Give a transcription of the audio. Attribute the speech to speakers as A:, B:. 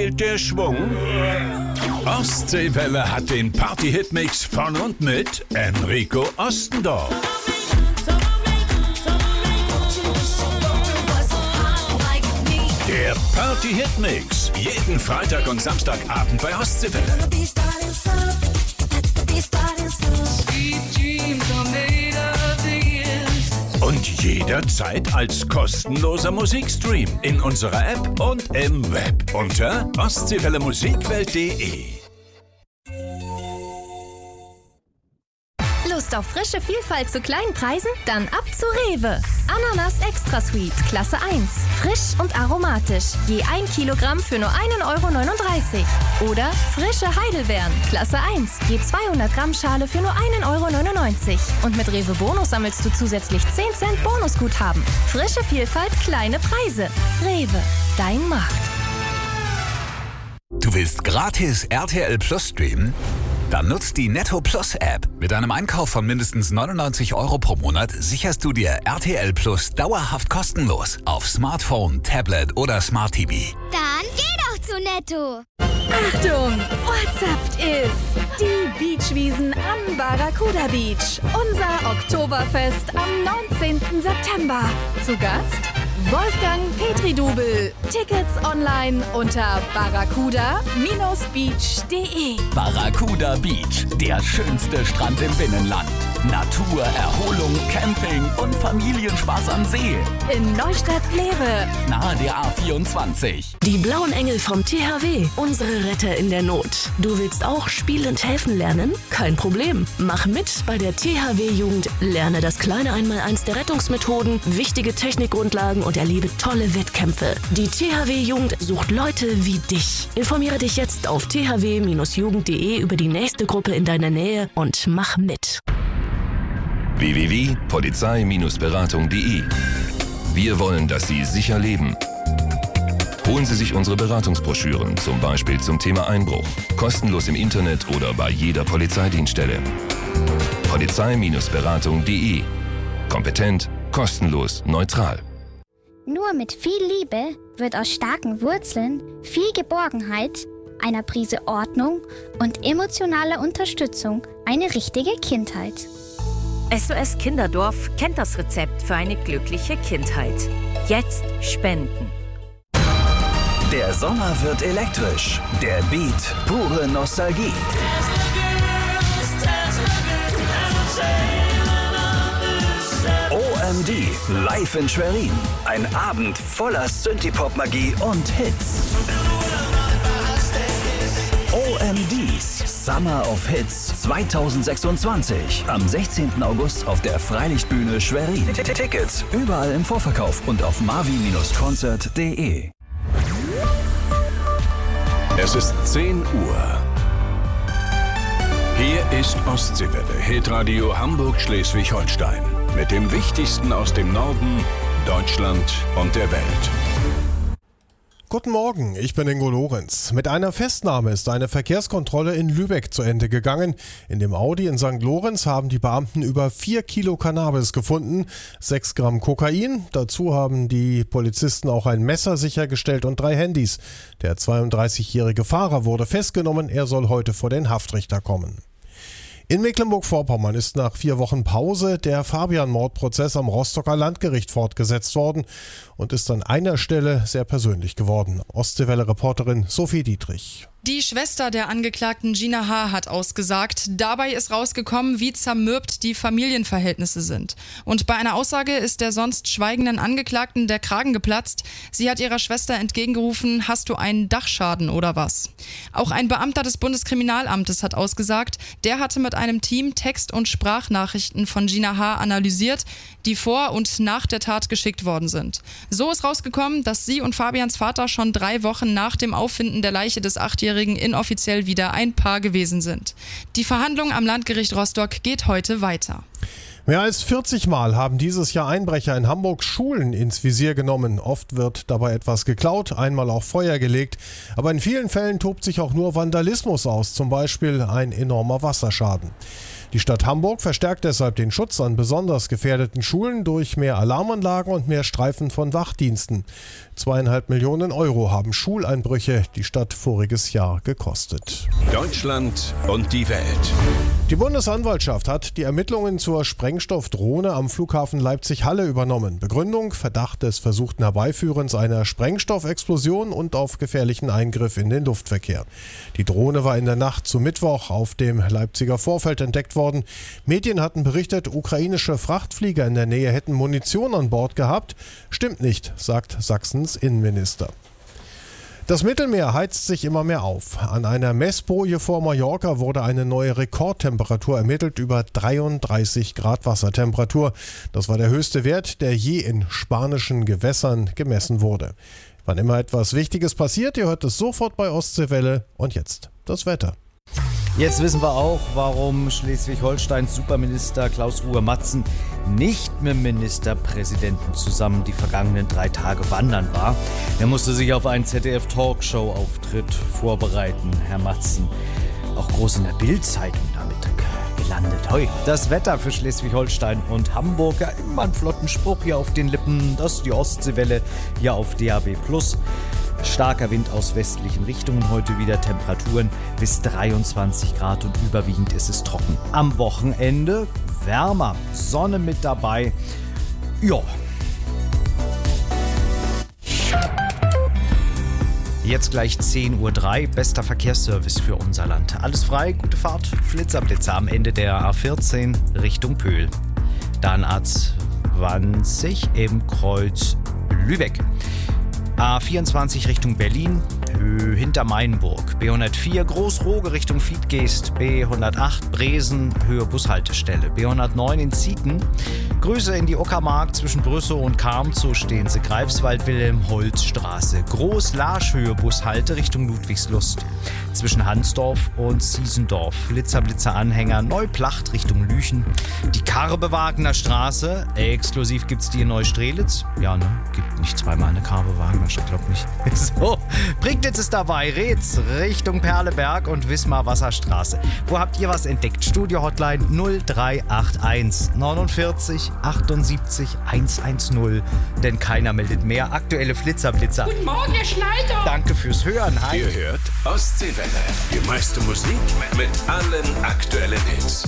A: Fehlt der Schwung? Ostseewelle hat den Party-Hit-Mix von und mit Enrico Ostendorf. Der Party-Hit-Mix. Jeden Freitag und Samstagabend bei Ostseewelle. Und jederzeit als kostenloser Musikstream in unserer App und im Web unter ostseewellemusikwelt.de.
B: Lust auf frische Vielfalt zu kleinen Preisen? Dann ab zu Rewe. Ananas Extra Sweet, Klasse 1. Frisch und aromatisch. Je 1 Kilogramm für nur 1,39 €. Oder frische Heidelbeeren, Klasse 1. Je 200 Gramm Schale für nur 1,99 €. Und mit Rewe Bonus sammelst du zusätzlich 10 Cent Bonusguthaben. Frische Vielfalt, kleine Preise. Rewe, dein Markt.
C: Du willst gratis RTL Plus streamen? Dann nutzt die Netto Plus App. Mit einem Einkauf von mindestens 99 € pro Monat sicherst du dir RTL Plus dauerhaft kostenlos auf Smartphone, Tablet oder Smart TV.
D: Dann geh doch zu Netto.
E: Achtung, WhatsApp ist die Beachwiesen am Barracuda Beach. Unser Oktoberfest am 19. September. Zu Gast Wolfgang Petri-Dubel. Tickets online unter barracuda-beach.de.
C: Barracuda Beach, der schönste Strand im Binnenland. Natur, Erholung, Camping und Familienspaß am See.
E: In Neustadt-Lewe.
C: Nahe der A24.
F: Die Blauen Engel vom THW, unsere Retter in der Not. Du willst auch spielend helfen lernen? Kein Problem. Mach mit bei der THW-Jugend. Lerne das kleine Einmaleins der Rettungsmethoden, wichtige Technikgrundlagen und erlebe tolle Wettkämpfe. Die THW-Jugend sucht Leute wie dich. Informiere dich jetzt auf thw-jugend.de über die nächste Gruppe in deiner Nähe und mach mit.
G: www.polizei-beratung.de. Wir wollen, dass Sie sicher leben. Holen Sie sich unsere Beratungsbroschüren, zum Beispiel zum Thema Einbruch. Kostenlos im Internet oder bei jeder Polizeidienststelle. Polizei-beratung.de. Kompetent, kostenlos, neutral.
D: Nur mit viel Liebe wird aus starken Wurzeln viel Geborgenheit, einer Prise Ordnung und emotionaler Unterstützung eine richtige Kindheit.
H: SOS Kinderdorf kennt das Rezept für eine glückliche Kindheit. Jetzt spenden.
I: Der Sommer wird elektrisch. Der Beat, pure Nostalgie. OMD, live in Schwerin. Ein Abend voller Synthie-Pop-Magie und Hits. OMDs Summer of Hits 2026. Am 16. August auf der Freilichtbühne Schwerin. Tickets überall im Vorverkauf und auf marvin-concert.de.
A: Es ist 10 Uhr. Hier ist Ostseewelle, Hitradio Hamburg-Schleswig-Holstein. Mit dem Wichtigsten aus dem Norden, Deutschland und der Welt.
J: Guten Morgen, ich bin Ingo Lorenz. Mit einer Festnahme ist eine Verkehrskontrolle in Lübeck zu Ende gegangen. In dem Audi in St. Lorenz haben die Beamten über 4 Kilo Cannabis gefunden, 6 Gramm Kokain. Dazu haben die Polizisten auch ein Messer sichergestellt und 3 Handys. Der 32-jährige Fahrer wurde festgenommen, er soll heute vor den Haftrichter kommen. In Mecklenburg-Vorpommern ist nach 4 Wochen Pause der Fabian-Mordprozess am Rostocker Landgericht fortgesetzt worden und ist an einer Stelle sehr persönlich geworden. Ostseewelle-Reporterin Sophie Dietrich.
K: Die Schwester der Angeklagten Gina H. hat ausgesagt. Dabei ist rausgekommen, wie zermürbt die Familienverhältnisse sind. Und bei einer Aussage ist der sonst schweigenden Angeklagten der Kragen geplatzt. Sie hat ihrer Schwester entgegengerufen, hast du einen Dachschaden oder was? Auch ein Beamter des Bundeskriminalamtes hat ausgesagt. Der hatte mit einem Team Text- und Sprachnachrichten von Gina H. analysiert, die vor und nach der Tat geschickt worden sind. So ist rausgekommen, dass sie und Fabians Vater schon 3 Wochen nach dem Auffinden der Leiche des 8-Jährigen inoffiziell wieder ein Paar gewesen sind. Die Verhandlung am Landgericht Rostock geht heute weiter.
J: Mehr als 40 Mal haben dieses Jahr Einbrecher in Hamburg Schulen ins Visier genommen. Oft wird dabei etwas geklaut, einmal auch Feuer gelegt. Aber in vielen Fällen tobt sich auch nur Vandalismus aus, zum Beispiel ein enormer Wasserschaden. Die Stadt Hamburg verstärkt deshalb den Schutz an besonders gefährdeten Schulen durch mehr Alarmanlagen und mehr Streifen von Wachdiensten. 2,5 Millionen Euro haben Schuleinbrüche die Stadt voriges Jahr gekostet.
A: Deutschland und die Welt.
J: Die Bundesanwaltschaft hat die Ermittlungen zur Sprengstoffdrohne am Flughafen Leipzig-Halle übernommen. Begründung: Verdacht des versuchten Herbeiführens einer Sprengstoffexplosion und auf gefährlichen Eingriff in den Luftverkehr. Die Drohne war in der Nacht zu Mittwoch auf dem Leipziger Vorfeld entdeckt worden. Medien hatten berichtet, ukrainische Frachtflieger in der Nähe hätten Munition an Bord gehabt. Stimmt nicht, sagt Sachsens Innenminister. Das Mittelmeer heizt sich immer mehr auf. An einer Messboje vor Mallorca wurde eine neue Rekordtemperatur ermittelt, über 33 Grad Wassertemperatur. Das war der höchste Wert, der je in spanischen Gewässern gemessen wurde. Wann immer etwas Wichtiges passiert, ihr hört es sofort bei Ostseewelle. Und jetzt das Wetter.
L: Jetzt wissen wir auch, warum Schleswig-Holsteins Superminister Klaus-Ruhe Matzen nicht mit dem Ministerpräsidenten zusammen die vergangenen 3 Tage wandern war. Er musste sich auf einen ZDF-Talkshow-Auftritt vorbereiten, Herr Matzen. Auch groß in der Bild-Zeitung damit gelandet. Hoi. Das Wetter für Schleswig-Holstein und Hamburg, ja, immer einen flotten Spruch hier auf den Lippen. Das ist die Ostseewelle hier auf DAB+. Starker Wind aus westlichen Richtungen, heute wieder Temperaturen bis 23 Grad und überwiegend ist es trocken. Am Wochenende wärmer, Sonne mit dabei. Ja. Jetzt gleich 10:03 Uhr, bester Verkehrsservice für unser Land. Alles frei, gute Fahrt, Flitzerblitzer am Ende der A14 Richtung Pöhl. Dann A20 im Kreuz Lübeck. A24 Richtung Berlin, hinter Mainburg. B104 Großroge Richtung Fiedgeest. B108 Bresen, Höhe Bushaltestelle. B109 in Zieten. Grüße in die Uckermark zwischen Brüssow und Karmzow stehen sie. Greifswald-Wilhelm-Holz-Straße. Groß-Larsch Höhe Bushalte Richtung Ludwigslust. Zwischen Hansdorf und Siesendorf. Blitzer-Anhänger Neuplacht Richtung Lüchen. Die Karbe-Wagner Straße. Exklusiv gibt's die in Neustrelitz. Ja, ne? Gibt nicht zweimal eine Karbe-Wagner, ich glaub nicht. So, Prignitz ist dabei. Reetz Richtung Perleberg und Wismar-Wasserstraße. Wo habt ihr was entdeckt? Studio-Hotline 0381 49 78 110. Denn keiner meldet mehr. Aktuelle Flitzerblitzer.
M: Guten Morgen, Herr Schneider.
L: Danke fürs Hören. Hi.
A: Ihr hört Ostseewelle. Die meiste Musik mit allen aktuellen Hits.